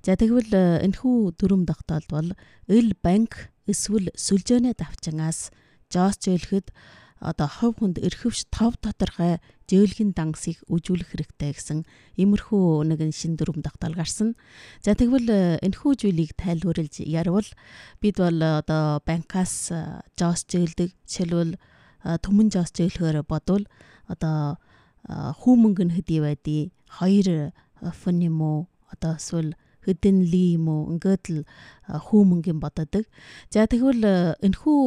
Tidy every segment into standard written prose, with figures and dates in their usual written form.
За тэгвэл энэхүү дүрм тогтоолд бол ил банк эсвэл сүлжээний давчингаас жоос зөөлөхөд одоо хувь хүнд эрхэвч тов тодорхой зөөлхийн дангасыг үжүүлэх хэрэгтэй гэсэн иймэрхүү нэгэн шин дүрм тогтоол гарсан. За тэгвэл энэхүү зүйлийг тайлбарлаж ярвал бид бол одоо банкас жоос зөөлдөг, жишээлбэл төмөн жоос зөөлөхөөр бодвол одоо хүү мөнгө нь хэдий байдгийг 2 фун юм уу одоо эсвэл хэдэн ли юм уу ингээд л хүү мөнгөний бододог. За тэгвэл энэхүү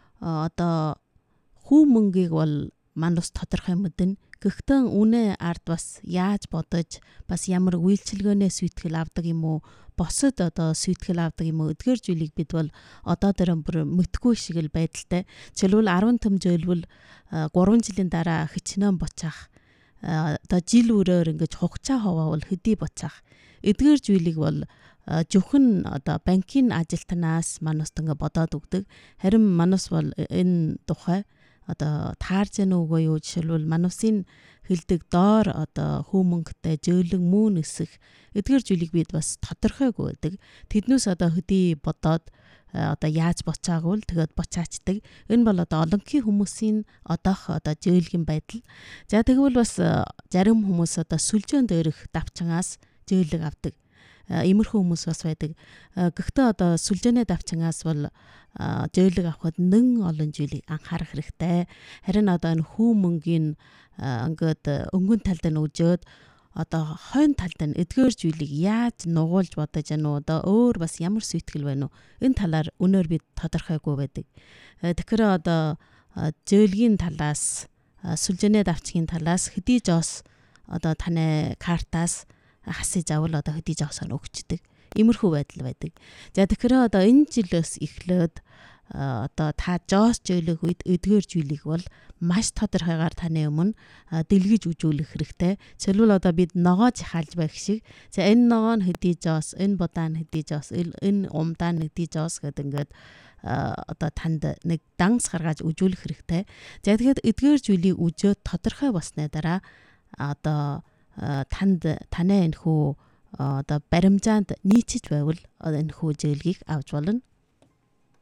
одоо хүү мөнгийг бол манус тодорхой мэднэ. Гэхдээ үнэ ард бас яаж бодож бас ямар үйлчилгээнээ сүйтгэл авдаг юм уу? Босод одоо сүйтгэл авдаг юм уу? Эдгээр зүйлийг бид бол одоо дөрөн бүр мэдгүй шиг л байдалтай. Жишээлбэл 10 төм зөөлвөл 3 жилийн дараа хичнээн боцоох одоо жил өрөөр ингэж хугацаа ховоовол хэдий боцоох. Эдгээр зүйлийг бол зөвхөн одоо банкын ажилтнаас манус ингээ бодоод өгдөг. Харин манус бол энэ тухай одоо таарж яана үгүй юу, жишээлбэл манусын хэлдэг доор одоо хүү мөнгөтэй зөөлөн мөн өсөх эдгээр зүйлийг бид бас тодорхойгүй байдаг. Тэднээс одоо хөдий бодоод одоо яаж боцаагүй л тэгээд боцаачдаг. Энэ бол одоо олонхын хүмүүсийн одоох одоо зөөлгийн байдал. За тэгвэл бас зарим хүмүүс одоо сүлжээн дээрх давчингаас зөөлөг авдаг. Иймэрхүү хүмүүс бас байдаг. Гэхдээ одоо сүлжээний давчингаас бол зөөлөг авахд нэн олон зүйлийг анхаарах хэрэгтэй. Харин одоо энэ хүү мөнгийн ингээд өнгөн талд нь өгөөд одоо хойно талд нь эдгээр зүйлийг яаж нугуулж бодож яана уу, одоо өөр бас ямар сүйтгэл байна уу? Энэ талаар өнөөр бид тодорхойгүй байдаг. Тэгэхээр одоо зөөлгийн талаас сүлжээний давчгийн талаас хэдий жоос одоо таны картаас хасаж авал одоо хэдий жоосоор өгчдөг. Иймэрхүү байдал байдаг. За тэгэхээр одоо энэ жилээс эхлээд одоо та жоос зөөлөх үед эдгээр зүйлийг бол маш тодорхойгоор таны өмнө дэлгэж үжүүлэх хэрэгтэй. Жишээлбэл одоо бид ногоо жахалж байх шиг. За энэ ногоо нь хэдий жоос, энэ будаа нь хэдий жоос, энэ умдаа нь хэдий жоос гэдэг ингээд одоо танд нэг данс гаргаж үжүүлэх хэрэгтэй. За тэгэхээр эдгээр зүйлийг үжөөд тодорхой болсны дараа одоо танай энэхүү одоо баримжаанд нийцэж байвал энэхүү зөөлгийг авч болно.